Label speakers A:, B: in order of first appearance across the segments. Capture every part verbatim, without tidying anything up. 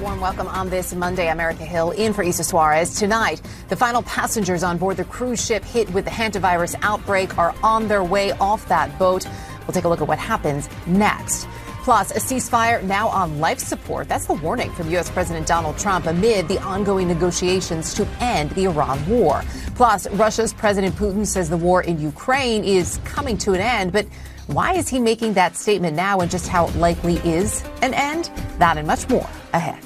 A: warm welcome on this Monday. I'm Erica Hill in for Isa Suarez. Tonight, the final passengers on board the cruise ship hit with the hantavirus outbreak are on their way off that boat. We'll take a look at what happens next. Plus, a ceasefire now on life support. That's the warning from U S. President Donald Trump amid the ongoing negotiations to end the Iran war. Plus, Russia's President Putin says the war in Ukraine is coming to an end. But why is he making that statement now, and just how likely is an end? That and much more ahead.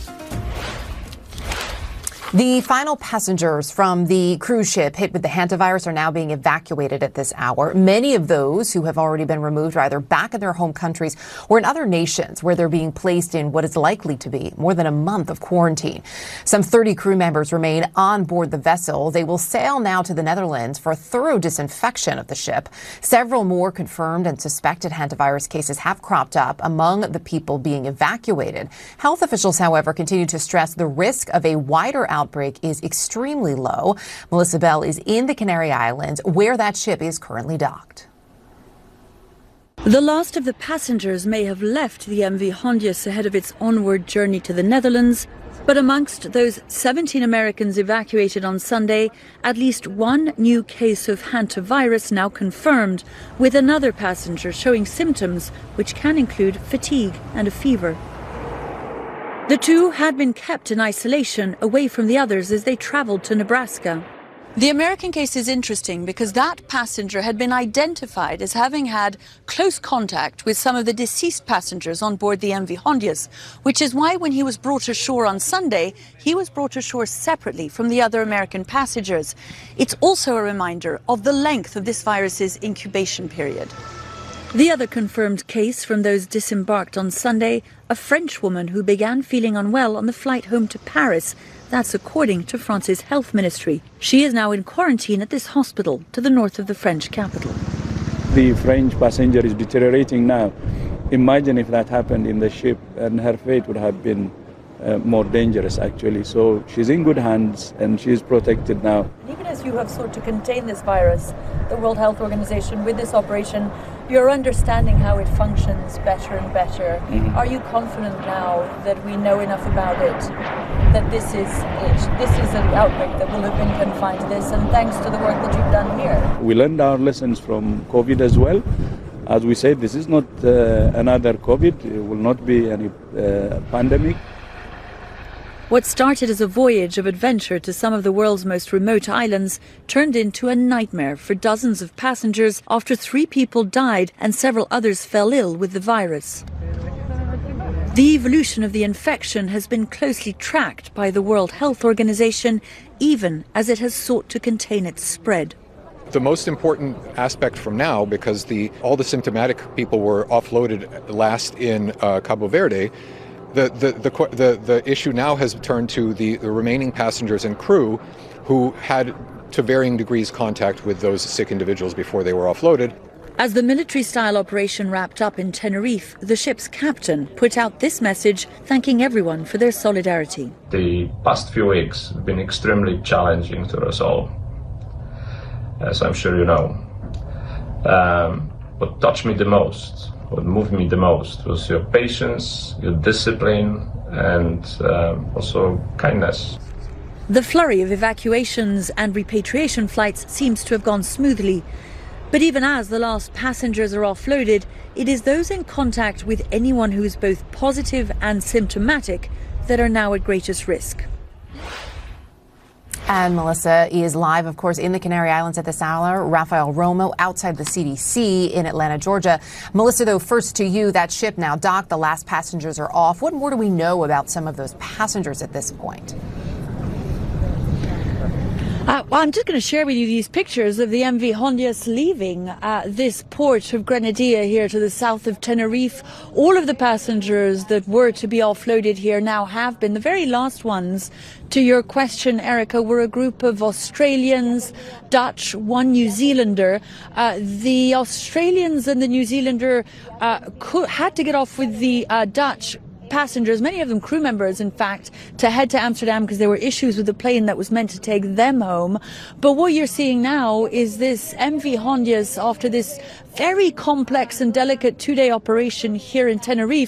A: The final passengers from the cruise ship hit with the hantavirus are now being evacuated at this hour. Many of those who have already been removed are either back in their home countries or in other nations where they're being placed in what is likely to be more than a month of quarantine. Some thirty crew members remain on board the vessel. They will sail now to the Netherlands for a thorough disinfection of the ship. Several more confirmed and suspected hantavirus cases have cropped up among the people being evacuated. Health officials, however, continue to stress the risk of a wider outbreak outbreak is extremely low. Melissa Bell is in the Canary Islands, where that ship is currently docked.
B: The last of the passengers may have left the M V Hondius ahead of its onward journey to the Netherlands, but amongst those seventeen Americans evacuated on Sunday, at least one new case of hantavirus now confirmed, with another passenger showing symptoms which can include fatigue and a fever. The two had been kept in isolation away from the others as they traveled to Nebraska. The American case is interesting because that passenger had been identified as having had close contact with some of the deceased passengers on board the M V Hondius, which is why when he was brought ashore on Sunday, he was brought ashore separately from the other American passengers. It's also a reminder of the length of this virus's incubation period. The other confirmed case from those disembarked on Sunday, a French woman who began feeling unwell on the flight home to Paris. That's according to France's health ministry. She is now in quarantine at this hospital to the north of the French capital.
C: The French passenger is deteriorating now. Imagine if that happened in the ship, and her fate would have been uh, more dangerous, actually. So she's in good hands and she's protected now.
B: Even as you have sought to contain this virus, the World Health Organization, with this operation, you're understanding how it functions better and better. Mm-hmm. Are you confident now that we know enough about it, that this is it? This is an outbreak that will have been confined to this, and thanks to the work that you've done here?
C: We learned our lessons from COVID as well. As we said, this is not uh, another COVID. It will not be any uh, pandemic.
B: What started as a voyage of adventure to some of the world's most remote islands turned into a nightmare for dozens of passengers after three people died and several others fell ill with the virus. The evolution of the infection has been closely tracked by the World Health Organization, even as it has sought to contain its spread.
D: The most important aspect from now, because the, all the symptomatic people were offloaded last in uh, Cabo Verde, The, the, the, the, the issue now has turned to the, the remaining passengers and crew who had, to varying degrees, contact with those sick individuals before they were offloaded.
B: As the military-style operation wrapped up in Tenerife, the ship's captain put out this message thanking everyone for their solidarity.
E: The past few weeks have been extremely challenging to us all, as I'm sure you know. Um, what touched me the most, what moved me the most, was your patience, your discipline, and um, also kindness.
B: The flurry of evacuations and repatriation flights seems to have gone smoothly. But even as the last passengers are offloaded, it is those in contact with anyone who is both positive and symptomatic that are now at greatest risk.
A: And Melissa is live, of course, in the Canary Islands at this hour. Rafael Romo outside the C D C in Atlanta, Georgia. Melissa, though, first to you, that ship now docked. The last passengers are off. What more do we know about some of those passengers at this point?
B: Uh, well, I'm just going to share with you these pictures of the M V Hondius leaving uh, this port of Grenadilla here to the south of Tenerife. All of the passengers that were to be offloaded here now have been. The very last ones, to your question, Erica, were a group of Australians, Dutch, one New Zealander. Uh, the Australians and the New Zealander uh, could, had to get off with the uh, Dutch passengers, many of them crew members, in fact, to head to Amsterdam because there were issues with the plane that was meant to take them home. But what you're seeing now is this M V Hondius, after this very complex and delicate two-day operation here in Tenerife,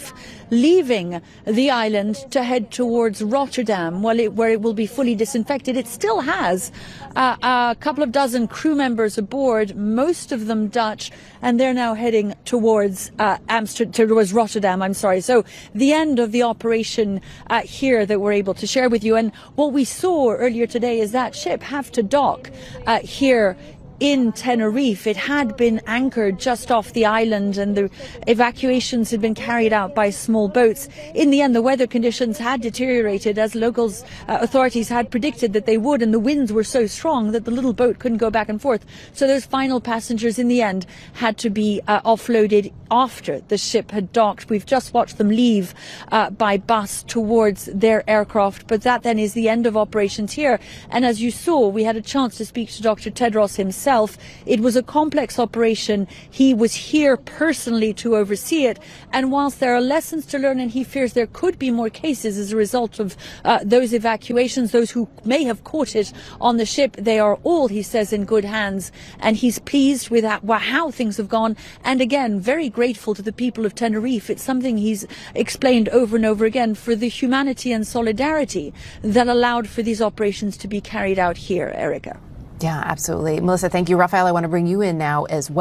B: leaving the island to head towards Rotterdam, well, it, where it will be fully disinfected. It still has uh, a couple of dozen crew members aboard, most of them Dutch, and they're now heading towards uh, Amsterdam, towards Rotterdam, I'm sorry. So the end of the operation uh, here that we're able to share with you. And what we saw earlier today is that ship have to dock uh, here in Tenerife. It had been anchored just off the island and the evacuations had been carried out by small boats. In the end, the weather conditions had deteriorated as locals, uh, authorities had predicted that they would, and the winds were so strong that the little boat couldn't go back and forth. So those final passengers in the end had to be uh, offloaded after the ship had docked. We've just watched them leave uh, by bus towards their aircraft, but that then is the end of operations here. And as you saw, we had a chance to speak to Doctor Tedros himself. It was a complex operation. He was here personally to oversee it. And whilst there are lessons to learn, and he fears there could be more cases as a result of uh, those evacuations, those who may have caught it on the ship, they are all, he says, in good hands. And he's pleased with how things have gone. And again, very grateful to the people of Tenerife. It's something he's explained over and over again, for the humanity and solidarity that allowed for these operations to be carried out here, Erica.
A: Yeah, absolutely. Melissa, thank you. Rafael, I want to bring you in now as well.